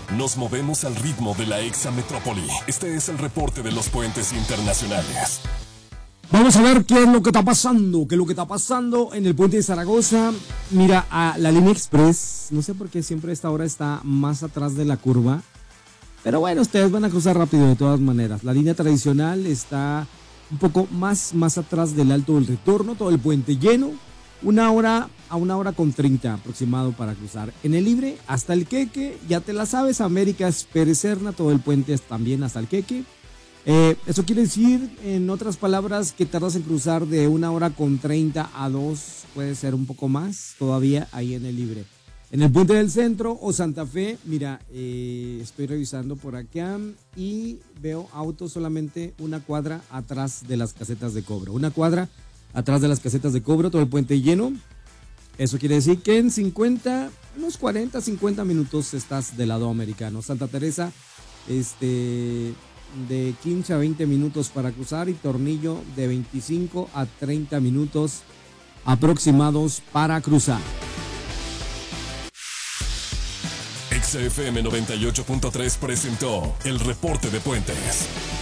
Nos movemos al ritmo de la exametrópoli. Este es el reporte de los puentes internacionales. Vamos a ver qué es lo que está pasando, en el puente de Zaragoza. Mira, a la línea Express, no sé por qué siempre a esta hora está más atrás de la curva. Pero bueno, ustedes van a cruzar rápido de todas maneras. La línea tradicional está un poco más atrás del Alto del Retorno, todo el puente lleno. 1 hora a 1 hora con 30 aproximado para cruzar. En el libre hasta el Queque, ya te la sabes, Américas Pérez Serna, todo el puente es también hasta el Queque. Eso quiere decir, en otras palabras, que tardas en cruzar de 1 hora con 30 a 2, puede ser un poco más todavía ahí en el libre. En el puente del centro o Santa Fe, mira, estoy revisando por acá y veo autos solamente 1 cuadra atrás de las casetas de cobro. 1 cuadra atrás de las casetas de cobro, todo el puente lleno. Eso quiere decir que en unos 40, 50 minutos estás del lado americano. Santa Teresa, de 15 a 20 minutos para cruzar y Tornillo de 25 a 30 minutos aproximados para cruzar. XFM 98.3 presentó el reporte de puentes.